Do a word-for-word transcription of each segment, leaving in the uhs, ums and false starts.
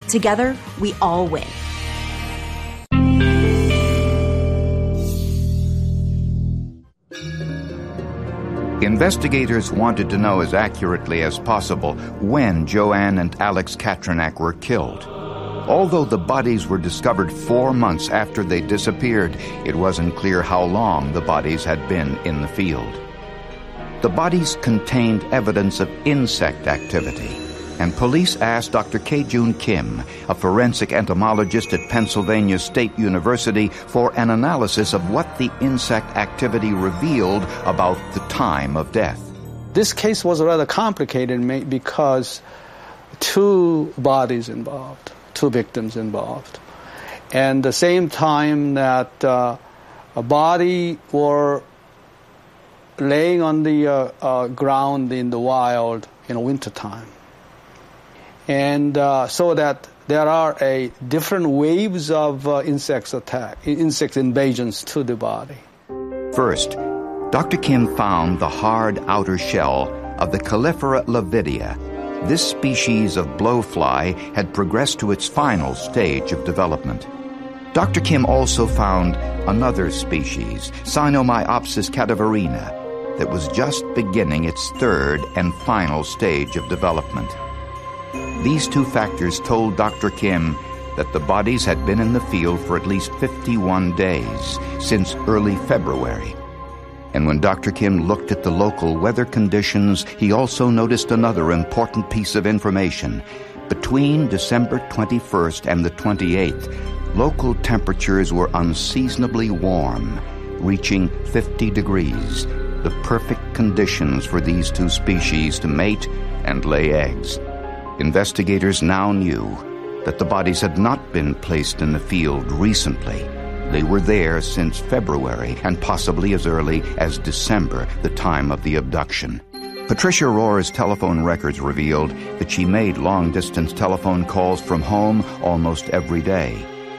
Together, we all win. Investigators wanted to know as accurately as possible when Joanne and Alex Katranak were killed. Although the bodies were discovered four months after they disappeared, it wasn't clear how long the bodies had been in the field. The bodies contained evidence of insect activity, and police asked Doctor Kei-Jun Kim, a forensic entomologist at Pennsylvania State University, for an analysis of what the insect activity revealed about the time of death. This case was rather complicated because two bodies involved, two victims involved. And the same time that uh, a body were laying on the uh, uh, ground in the wild in wintertime. And uh, so that there are a different waves of uh, insects attack, insect invasions to the body. First, Doctor Kim found the hard outer shell of the Calliphora lavidia. This species of blowfly had progressed to its final stage of development. Doctor Kim also found another species, Sinomyopsis cadaverina, that was just beginning its third and final stage of development. These two factors told Doctor Kim that the bodies had been in the field for at least fifty-one days, since early February. And when Doctor Kim looked at the local weather conditions, he also noticed another important piece of information. Between December twenty-first and the twenty-eighth, local temperatures were unseasonably warm, reaching fifty degrees, the perfect conditions for these two species to mate and lay eggs. Investigators now knew that the bodies had not been placed in the field recently. They were there since February and possibly as early as December, the time of the abduction. Patricia Rohrer's telephone records revealed that she made long-distance telephone calls from home almost every day.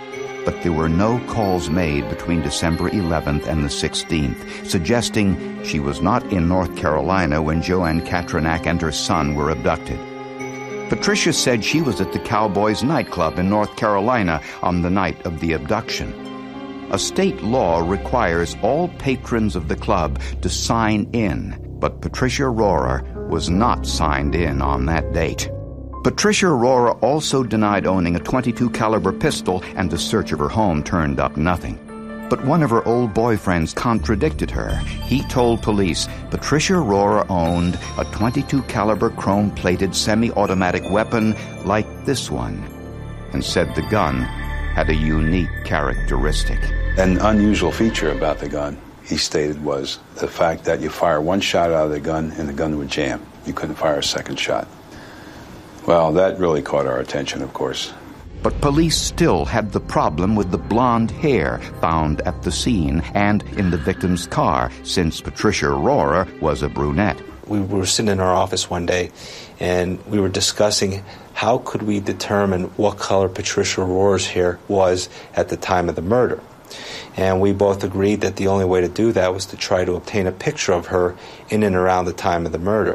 But there were no calls made between December eleventh and the sixteenth, suggesting she was not in North Carolina when Joanne Katranak and her son were abducted. Patricia said she was at the Cowboys nightclub in North Carolina on the night of the abduction. A state law requires all patrons of the club to sign in, but Patricia Rohrer was not signed in on that date. Patricia Rohrer also denied owning a twenty-two caliber pistol, and the search of her home turned up nothing. But one of her old boyfriends contradicted her. He told police Patricia Rohrer owned a twenty-two caliber chrome-plated semi-automatic weapon like this one, and said the gun had a unique characteristic. An unusual feature about the gun, he stated, was the fact that you fire one shot out of the gun and the gun would jam. You couldn't fire a second shot. Well, that really caught our attention, of course. But police still had the problem with the blonde hair found at the scene and in the victim's car, since Patricia Rohrer was a brunette. We were sitting in our office one day, and we were discussing how could we determine what color Patricia Rohrer's hair was at the time of the murder. And we both agreed that the only way to do that was to try to obtain a picture of her in and around the time of the murder.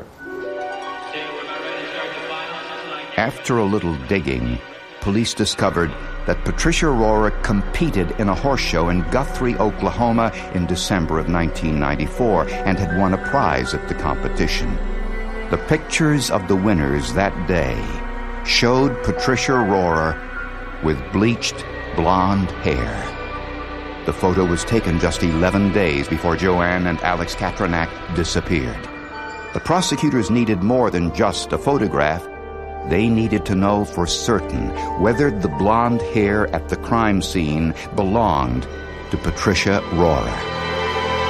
After a little digging, police discovered that Patricia Rohrer competed in a horse show in Guthrie, Oklahoma in December of nineteen ninety-four and had won a prize at the competition. The pictures of the winners that day showed Patricia Rohrer with bleached blonde hair. The photo was taken just eleven days before Joanne and Alex Katranak disappeared. The prosecutors needed more than just a photograph. They needed to know for certain whether the blonde hair at the crime scene belonged to Patricia Rohrer.